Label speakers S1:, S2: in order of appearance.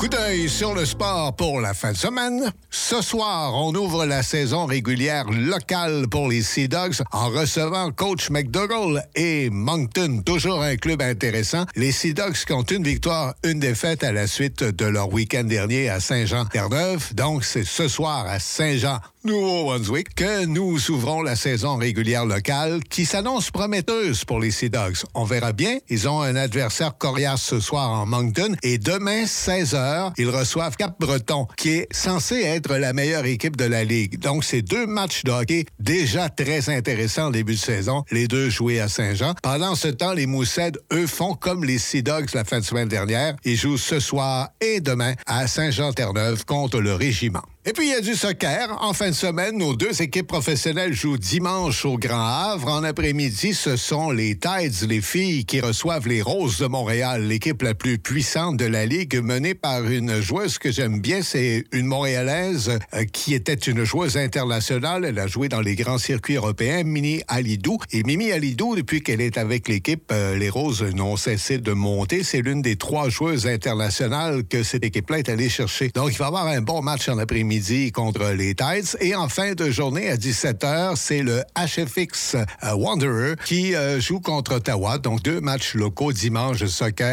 S1: Coup d'œil sur le sport pour la fin de semaine. Ce soir, on ouvre la saison régulière locale pour les Sea Dogs en recevant coach McDougall et Moncton, toujours un club intéressant. Les Sea Dogs qui ont une victoire, une défaite à la suite de leur week-end dernier à Saint-Jean-Terre-Neuve. Donc, c'est ce soir à Saint-Jean, Nouveau-Brunswick, que nous ouvrons la saison régulière locale qui s'annonce prometteuse pour les Sea Dogs. On verra bien. Ils ont un adversaire coriace ce soir en Moncton et demain, 16h, ils reçoivent Cap-Breton, qui est censé être la meilleure équipe de la Ligue. Donc, c'est 2 matchs de hockey déjà très intéressants en début de saison, les 2 joués à Saint-Jean. Pendant ce temps, les Mooseheads, eux, font comme les Sea Dogs la fin de semaine dernière. Ils jouent ce soir et demain à Saint-Jean-Terre-Neuve contre le Régiment. Et puis, il y a du soccer. En fin de semaine, nos 2 équipes professionnelles jouent dimanche au Grand Havre. En après-midi, ce sont les Tides, les filles, qui reçoivent les Roses de Montréal, l'équipe la plus puissante de la Ligue, menée par une joueuse que j'aime bien. C'est une Montréalaise qui était une joueuse internationale. Elle a joué dans les grands circuits européens, Mimi Alidou. Et Mimi Alidou, depuis qu'elle est avec l'équipe, les Roses n'ont cessé de monter. C'est l'une des 3 joueuses internationales que cette équipe-là est allée chercher. Donc, il va y avoir un bon match en après-midi contre les Tides. Et en fin de journée, à 17h, c'est le HFX Wanderer qui joue contre Ottawa. Donc, 2 matchs locaux dimanche de soccer